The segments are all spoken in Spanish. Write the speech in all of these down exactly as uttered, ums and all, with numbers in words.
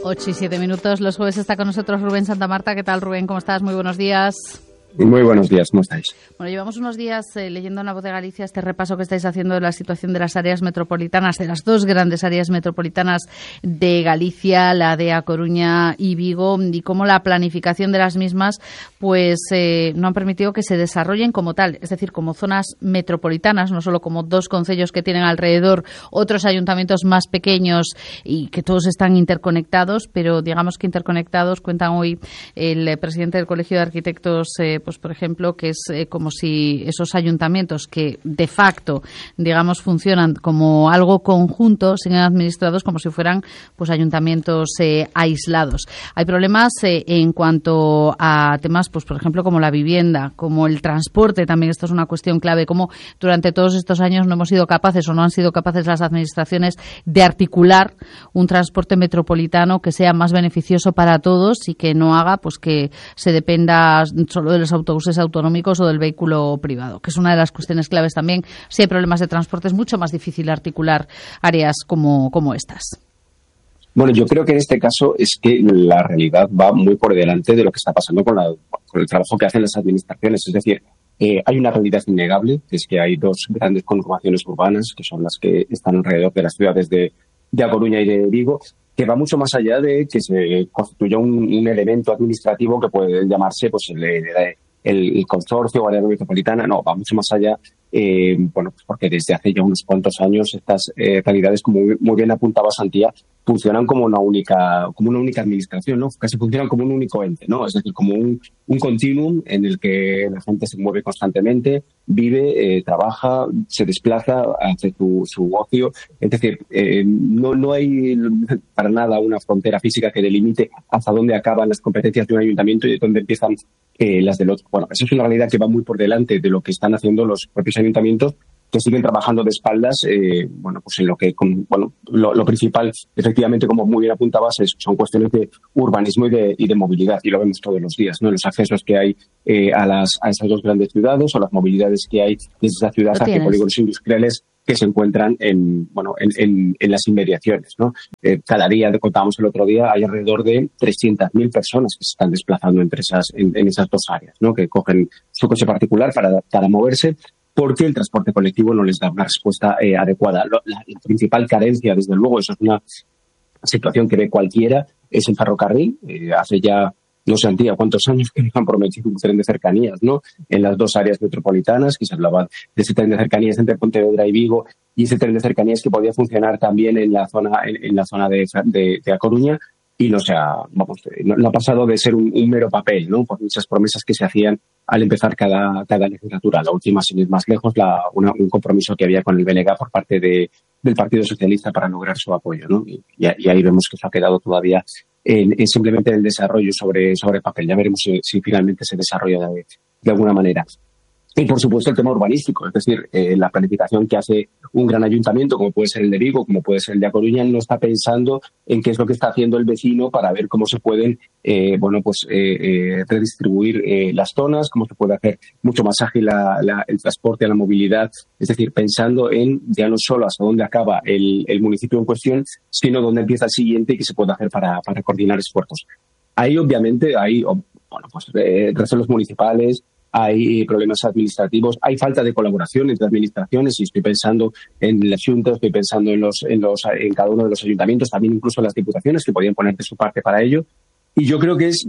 ocho y siete minutos. Los jueves está con nosotros Rubén Santamarta. ¿Qué tal, Rubén? ¿Cómo estás? Muy buenos días. Muy buenos días, ¿cómo estáis? Bueno, llevamos unos días eh, leyendo en La Voz de Galicia este repaso que estáis haciendo de la situación de las áreas metropolitanas, de las dos grandes áreas metropolitanas de Galicia, la de A Coruña y Vigo, y cómo la planificación de las mismas pues eh, no han permitido que se desarrollen como tal, es decir, como zonas metropolitanas, no solo como dos concellos que tienen alrededor otros ayuntamientos más pequeños y que todos están interconectados, pero digamos que interconectados. Cuentan hoy el presidente del Colegio de Arquitectos, eh, pues por ejemplo, que es eh, como si esos ayuntamientos que de facto, digamos, funcionan como algo conjunto, sean administrados como si fueran pues ayuntamientos eh, aislados. Hay problemas eh, en cuanto a temas, pues por ejemplo, como la vivienda, como el transporte, también esto es una cuestión clave, como durante todos estos años no hemos sido capaces o no han sido capaces las administraciones de articular un transporte metropolitano que sea más beneficioso para todos y que no haga pues que se dependa solo de los autobuses autonómicos o del vehículo privado, que es una de las cuestiones claves también. Si hay problemas de transporte es mucho más difícil articular áreas como, como estas. Bueno, yo creo que en este caso es que la realidad va muy por delante de lo que está pasando con, la, con el trabajo que hacen las administraciones. Es decir, eh, hay una realidad innegable, que es que hay dos grandes conurbaciones urbanas, que son las que están alrededor de las ciudades de, de A Coruña y de Vigo, que va mucho más allá de que se constituya un, un elemento administrativo que puede llamarse pues el, el, el consorcio o área metropolitana. No, va mucho más allá, eh, bueno, pues porque desde hace ya unos cuantos años estas eh, realidades, como muy, muy bien apuntaba Santía, funcionan como una única como una única administración, ¿no? Casi funcionan como un único ente, ¿no? Es decir, como un, un continuum en el que la gente se mueve constantemente, vive, eh, trabaja, se desplaza, hace su, su ocio. Es decir, eh, no, no hay para nada una frontera física que delimite hasta dónde acaban las competencias de un ayuntamiento y de dónde empiezan eh, las del otro. Bueno, esa es una realidad que va muy por delante de lo que están haciendo los propios ayuntamientos, que siguen trabajando de espaldas, eh, bueno, pues en lo que, con, bueno, lo, lo principal, efectivamente, como muy bien apuntabas, es, son cuestiones de urbanismo y de, y de movilidad, y lo vemos todos los días, ¿no? Los accesos que hay eh, a las a esas dos grandes ciudades, o las movilidades que hay desde esa ciudad hacia polígonos industriales que se encuentran en, bueno, en, en, en las inmediaciones, ¿no? Eh, cada día, contábamos el otro día, hay alrededor de trescientas mil personas que se están desplazando entre esas, en, en esas dos áreas, ¿no? Que cogen su coche particular para, para moverse, porque el transporte colectivo no les da una respuesta eh, adecuada. La, la principal carencia, desde luego, eso es una situación que ve cualquiera, es el ferrocarril. Eh, hace ya, no sé, Antía, cuántos años que nos han prometido un tren de cercanías, ¿no? En las dos áreas metropolitanas, que se hablaba de ese tren de cercanías entre Pontevedra y Vigo, y ese tren de cercanías que podía funcionar también en la zona, en, en la zona de, de, de A Coruña, y no se ha, vamos, no, no ha pasado de ser un, un mero papel, ¿no? Por muchas promesas que se hacían al empezar cada, cada legislatura. La última, sin ir más lejos, la, una, un compromiso que había con el B N G por parte de, del Partido Socialista para lograr su apoyo, ¿no? Y, y ahí vemos que se ha quedado todavía en, en simplemente el desarrollo sobre, sobre papel. Ya veremos si, si finalmente se desarrolla de, de alguna manera. Y, por supuesto, el tema urbanístico, es decir, eh, la planificación que hace un gran ayuntamiento, como puede ser el de Vigo, como puede ser el de A Coruña, no está pensando en qué es lo que está haciendo el vecino para ver cómo se pueden, eh, bueno, pues eh, eh, redistribuir eh, las zonas, cómo se puede hacer mucho más ágil la, la, el transporte, la movilidad. Es decir, pensando en ya no solo hasta dónde acaba el, el municipio en cuestión, sino dónde empieza el siguiente y qué se puede hacer para, para coordinar esfuerzos. Ahí, obviamente, hay, bueno, pues eh, recelos municipales, hay problemas administrativos, hay falta de colaboración entre administraciones, y estoy pensando en el Xunta, estoy pensando en los, en los, en cada uno de los ayuntamientos, también incluso en las diputaciones, que podrían poner de su parte para ello. Y yo creo que es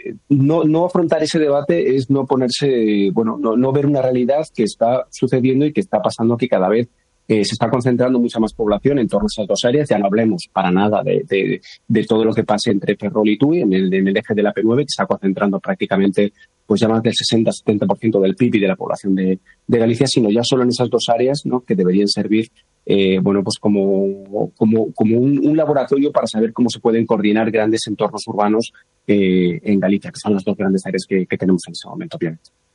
no, no afrontar ese debate es no ponerse, bueno, no, no ver una realidad que está sucediendo y que está pasando, que cada vez Eh, se está concentrando mucha más población en torno a esas dos áreas. Ya no hablemos para nada de, de, de todo lo que pase entre Ferrol y Tui, en el, en el eje de la P nueve, que está concentrando prácticamente pues ya más del sesenta a setenta por ciento del P I B y de la población de, de Galicia, sino ya solo en esas dos áreas, ¿no? Que deberían servir eh, bueno, pues como, como, como un, un laboratorio para saber cómo se pueden coordinar grandes entornos urbanos eh, en Galicia, que son las dos grandes áreas que, que tenemos en ese momento, obviamente.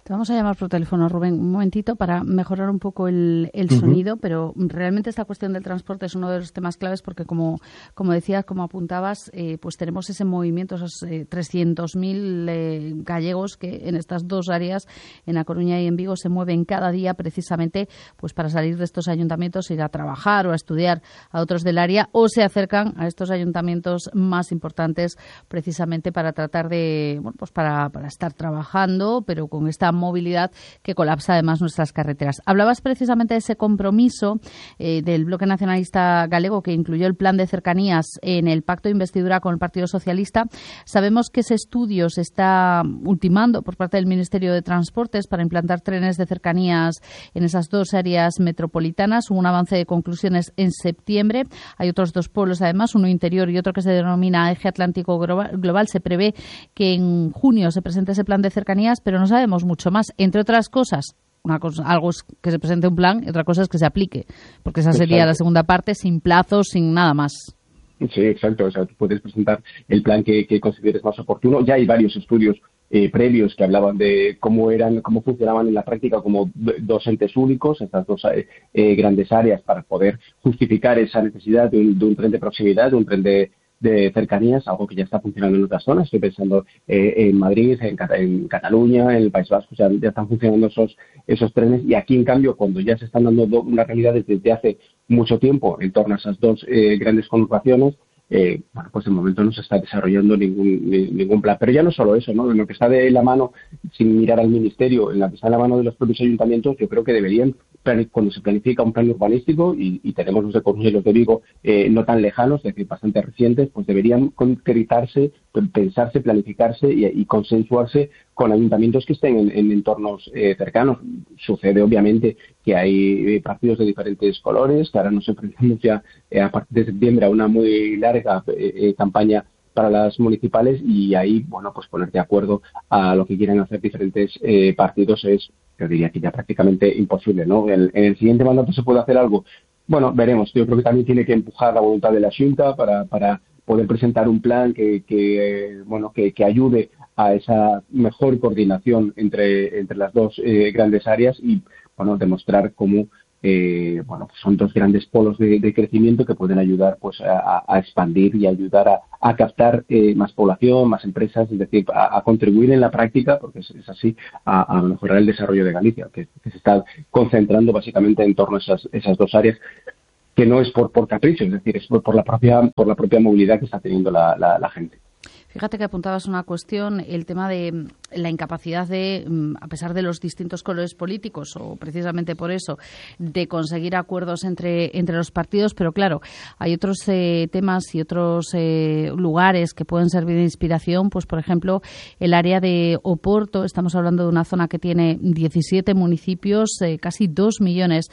Te vamos a llamar por teléfono, Rubén, un momentito para mejorar un poco el, el uh-huh. sonido, pero realmente esta cuestión del transporte es uno de los temas claves porque, como, como decías, como apuntabas, eh, pues tenemos ese movimiento, esos eh, trescientos mil eh, gallegos que en estas dos áreas, en A Coruña y en Vigo, se mueven cada día precisamente pues para salir de estos ayuntamientos, ir a trabajar o a estudiar a otros del área, o se acercan a estos ayuntamientos más importantes precisamente para tratar de, bueno, pues para, para estar trabajando, pero con esta movilidad que colapsa además nuestras carreteras. Hablabas precisamente de ese compromiso eh, del Bloque Nacionalista Galego que incluyó el plan de cercanías en el pacto de investidura con el Partido Socialista. Sabemos que ese estudio se está ultimando por parte del Ministerio de Transportes para implantar trenes de cercanías en esas dos áreas metropolitanas. Hubo un avance de conclusiones en septiembre. Hay otros dos pueblos además, uno interior y otro que se denomina Eje Atlántico Global. Se prevé que en junio se presente ese plan de cercanías, pero no sabemos mucho más, entre otras cosas. Una cosa, algo es que se presente un plan y otra cosa es que se aplique, porque esa sería exacto. La segunda parte, sin plazos, sin nada más. Sí, exacto. O sea, tú puedes presentar el plan que, que consideres más oportuno. Ya hay varios estudios eh, previos que hablaban de cómo eran, cómo funcionaban en la práctica como dos entes únicos, estas dos eh, grandes áreas, para poder justificar esa necesidad de un, de un tren de proximidad, de un tren de de cercanías, algo que ya está funcionando en otras zonas. Estoy pensando eh, en Madrid, en, en Cataluña, en el País Vasco, o sea, ya están funcionando esos esos trenes, y aquí, en cambio, cuando ya se están dando do, unas realidades desde hace mucho tiempo en torno a esas dos eh, grandes conurbaciones, eh, bueno, pues de momento no se está desarrollando ningún ni, ningún plan. Pero ya no solo eso, ¿no? En lo que está de la mano, sin mirar al Ministerio, en lo que está en la mano de los propios ayuntamientos, yo creo que deberían, cuando se planifica un plan urbanístico, y, y tenemos los de Coruña y los de Vigo eh, no tan lejanos, es decir, bastante recientes, pues deberían concretarse, pensarse, planificarse y, y consensuarse con ayuntamientos que estén en, en entornos eh, cercanos. Sucede, obviamente, que hay eh, partidos de diferentes colores, que ahora nos enfrentamos ya eh, a partir de septiembre a una muy larga eh, eh, campaña para las municipales, y ahí, bueno, pues poner de acuerdo a lo que quieren hacer diferentes eh, partidos es, yo diría que ya prácticamente imposible, ¿no? En, en el siguiente mandato se puede hacer algo. Bueno, veremos. Yo creo que también tiene que empujar la voluntad de la Xunta para, para poder presentar un plan que, que eh, bueno, que, que ayude a esa mejor coordinación entre, entre las dos eh, grandes áreas, y, bueno, demostrar cómo Eh, bueno, pues son dos grandes polos de, de crecimiento que pueden ayudar pues a, a expandir y ayudar a, a captar eh, más población, más empresas, es decir, a, a contribuir en la práctica, porque es, es así, a, a mejorar el desarrollo de Galicia, que, que se está concentrando básicamente en torno a esas, esas dos áreas, que no es por, por capricho, es decir, es por, por la propia por la propia movilidad que está teniendo la, la, la gente. Fíjate que apuntabas una cuestión, el tema de la incapacidad de, a pesar de los distintos colores políticos, o precisamente por eso, de conseguir acuerdos entre, entre los partidos, pero claro, hay otros eh, temas y otros eh, lugares que pueden servir de inspiración, pues por ejemplo, el área de Oporto. Estamos hablando de una zona que tiene diecisiete municipios, eh, casi dos millones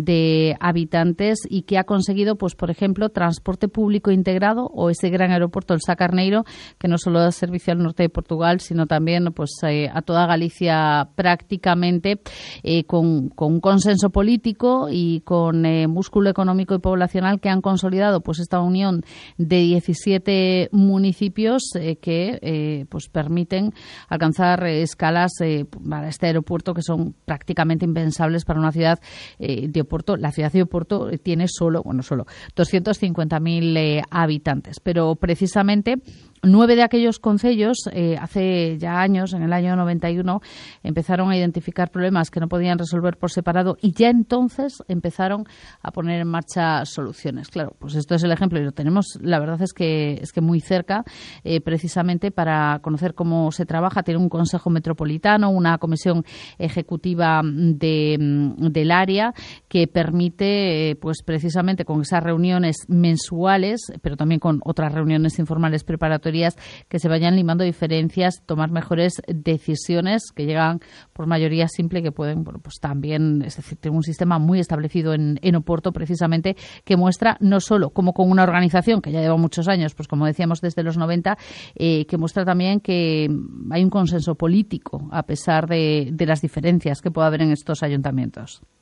de habitantes, y que ha conseguido, pues por ejemplo, transporte público integrado, o ese gran aeropuerto, el Sá Carneiro, que no solo da servicio al norte de Portugal, sino también pues eh, a toda Galicia prácticamente, eh, con, con un consenso político y con eh, músculo económico y poblacional que han consolidado pues esta unión de diecisiete municipios eh, que eh, pues permiten alcanzar eh, escalas eh, para este aeropuerto que son prácticamente impensables para una ciudad eh, de Oporto. La ciudad de Oporto tiene solo, bueno, solo doscientos cincuenta mil eh, habitantes, pero precisamente nueve de aquellos concellos, eh, hace ya años, en el año noventa y uno, empezaron a identificar problemas que no podían resolver por separado, y ya entonces empezaron a poner en marcha soluciones. Claro, pues esto es el ejemplo, y lo tenemos, la verdad es que es que muy cerca, eh, precisamente para conocer cómo se trabaja. Tiene un consejo metropolitano, una comisión ejecutiva de, del área, que permite, eh, pues precisamente con esas reuniones mensuales, pero también con otras reuniones informales preparatorias, que se vayan limando diferencias, tomar mejores decisiones que llegan por mayoría simple, que pueden, bueno, pues también, es decir, tiene un sistema muy establecido en, en Oporto, precisamente, que muestra no solo como con una organización que ya lleva muchos años, pues como decíamos desde los noventa, eh, que muestra también que hay un consenso político a pesar de, de las diferencias que pueda haber en estos ayuntamientos.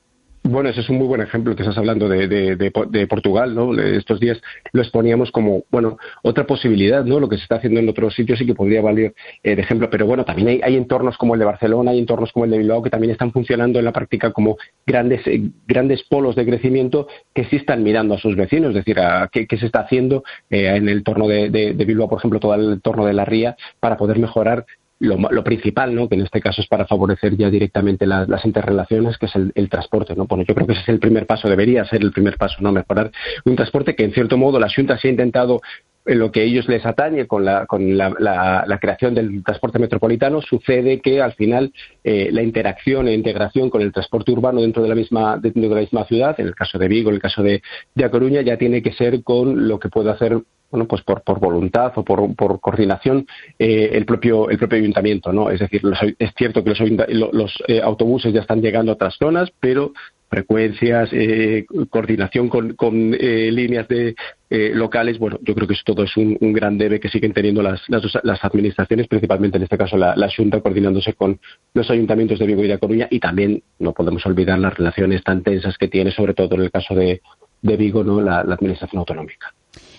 Bueno, ese es un muy buen ejemplo que estás hablando de, de, de, de Portugal, ¿no? Estos días lo exponíamos como, bueno, otra posibilidad, ¿no? Lo que se está haciendo en otros sitios y que podría valer eh, de ejemplo. Pero bueno, también hay, hay entornos como el de Barcelona, hay entornos como el de Bilbao que también están funcionando en la práctica como grandes eh, grandes polos de crecimiento que sí están mirando a sus vecinos, es decir, a qué, qué se está haciendo eh, en el entorno de, de, de Bilbao, por ejemplo, todo el entorno de la Ría, para poder mejorar Lo, lo principal, ¿no? Que en este caso es para favorecer ya directamente las, las interrelaciones, que es el, el transporte, ¿no? Bueno, yo creo que ese es el primer paso, debería ser el primer paso, ¿no? Mejorar un transporte que, en cierto modo, la Xunta sí ha intentado en lo que a ellos les atañe con la, con la, la, la creación del transporte metropolitano. Sucede que al final eh, la interacción e integración con el transporte urbano dentro de la misma dentro de la misma ciudad, en el caso de Vigo, en el caso de, de A Coruña, ya tiene que ser con lo que puede hacer, bueno, pues por, por voluntad o por, por coordinación eh, el propio el propio ayuntamiento, ¿no? Es decir, los, es cierto que los, los eh, autobuses ya están llegando a otras zonas, pero frecuencias, eh, coordinación con, con eh, líneas de eh, locales, bueno, yo creo que eso todo es un, un gran debe que siguen teniendo las, las, las administraciones, principalmente en este caso la, la Xunta, coordinándose con los ayuntamientos de Vigo y de A Coruña, y también no podemos olvidar las relaciones tan tensas que tiene, sobre todo en el caso de, de Vigo, ¿no? la, la administración autonómica.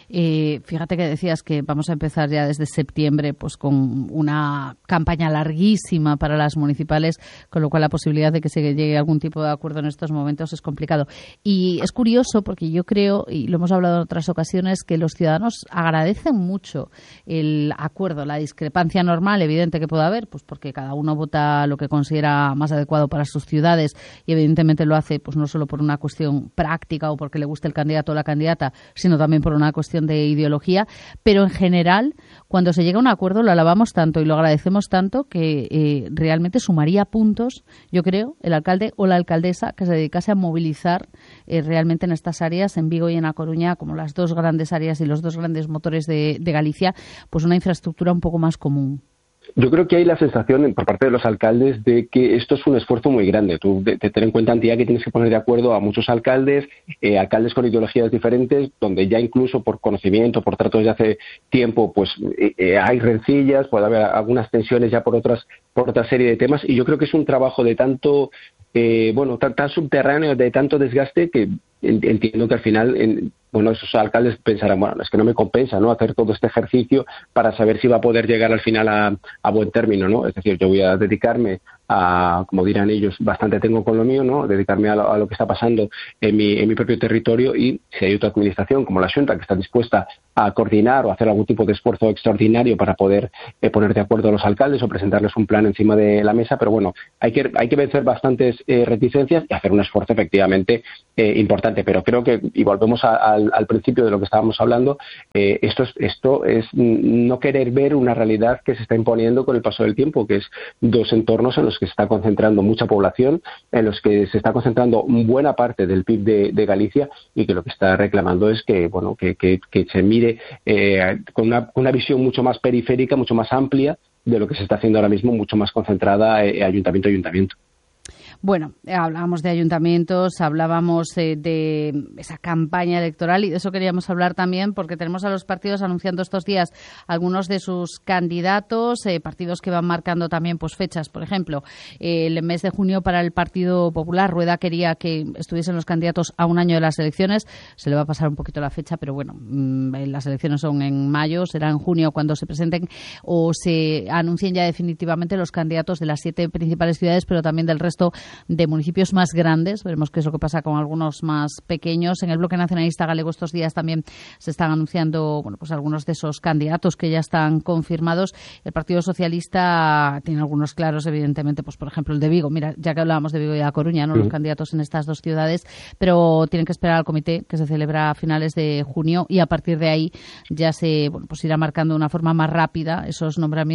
Eh, fíjate que decías que vamos a empezar ya desde septiembre pues con una campaña larguísima para las municipales, con lo cual la posibilidad de que se llegue a algún tipo de acuerdo en estos momentos es complicado. Y es curioso porque yo creo, y lo hemos hablado en otras ocasiones, que los ciudadanos agradecen mucho el acuerdo, la discrepancia normal, evidente que pueda haber, pues porque cada uno vota lo que considera más adecuado para sus ciudades y evidentemente lo hace pues no solo por una cuestión práctica o porque le guste el candidato o la candidata, sino también por una cuestión de ideología, pero en general cuando se llega a un acuerdo lo alabamos tanto y lo agradecemos tanto que eh, realmente sumaría puntos, yo creo, el alcalde o la alcaldesa que se dedicase a movilizar eh, realmente en estas áreas, en Vigo y en A Coruña, como las dos grandes áreas y los dos grandes motores de, de Galicia, pues una infraestructura un poco más común. Yo creo que hay la sensación por parte de los alcaldes de que esto es un esfuerzo muy grande. Tú te, te ten en cuenta, Antía, que tienes que poner de acuerdo a muchos alcaldes, eh, alcaldes con ideologías diferentes, donde ya incluso por conocimiento, por tratos de hace tiempo, pues eh, eh, hay rencillas, puede haber algunas tensiones ya por otras por otra serie de temas. Y yo creo que es un trabajo de tanto, eh, bueno, tan, tan subterráneo, de tanto desgaste, que entiendo que al final, en, bueno, esos alcaldes pensarán, bueno, es que no me compensa, ¿no?, hacer todo este ejercicio para saber si va a poder llegar al final a, a buen término, ¿no? Es decir, yo voy a dedicarme a, como dirán ellos, bastante tengo con lo mío, ¿no?, dedicarme a lo, a lo que está pasando en mi, en mi propio territorio, y si hay otra administración como la Xunta que está dispuesta a coordinar o hacer algún tipo de esfuerzo extraordinario para poder eh, poner de acuerdo a los alcaldes o presentarles un plan encima de la mesa, pero bueno, hay que hay que vencer bastantes eh, reticencias y hacer un esfuerzo efectivamente eh, importante. Pero creo que, y volvemos a, a, al principio de lo que estábamos hablando, eh, esto es esto es no querer ver una realidad que se está imponiendo con el paso del tiempo, que es dos entornos en los que se está concentrando mucha población, en los que se está concentrando buena parte del P I B de, de Galicia, y que lo que está reclamando es que, bueno, que, que, que se mire eh, con una, una visión mucho más periférica, mucho más amplia de lo que se está haciendo ahora mismo, mucho más concentrada eh, ayuntamiento a ayuntamiento. Bueno, hablábamos de ayuntamientos, hablábamos eh, de esa campaña electoral, y de eso queríamos hablar también, porque tenemos a los partidos anunciando estos días algunos de sus candidatos, eh, partidos que van marcando también pues fechas. Por ejemplo, eh, el mes de junio para el Partido Popular, Rueda quería que estuviesen los candidatos a un año de las elecciones. Se le va a pasar un poquito la fecha, pero bueno, mmm, las elecciones son en mayo, será en junio cuando se presenten o se anuncien ya definitivamente los candidatos de las siete principales ciudades, pero también del resto de municipios más grandes. Veremos qué es lo que pasa con algunos más pequeños. En el bloque nacionalista galego estos días también se están anunciando, bueno, pues algunos de esos candidatos que ya están confirmados. El Partido Socialista tiene algunos claros, evidentemente, pues por ejemplo el de Vigo. Mira, ya que hablábamos de Vigo y A Coruña, ¿no?, uh-huh. Los candidatos en estas dos ciudades, pero tienen que esperar al comité, que se celebra a finales de junio, y a partir de ahí ya se, bueno, pues irá marcando de una forma más rápida esos nombramientos